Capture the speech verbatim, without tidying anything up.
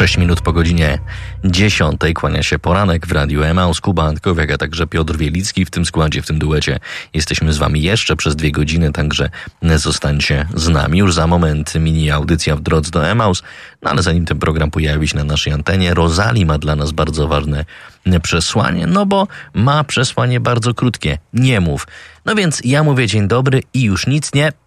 sześć minut po godzinie dziesiątej kłania się poranek w Radiu Emaus. Kuba Antkowiak, a także Piotr Wielicki w tym składzie, w tym duecie. Jesteśmy z wami jeszcze przez dwie godziny, także zostańcie z nami. Już za moment mini audycja w drodze do Emaus, no ale zanim ten program pojawi się na naszej antenie, Rozali ma dla nas bardzo ważne przesłanie, no bo ma przesłanie bardzo krótkie. Nie mów. No więc ja mówię dzień dobry i już nic nie...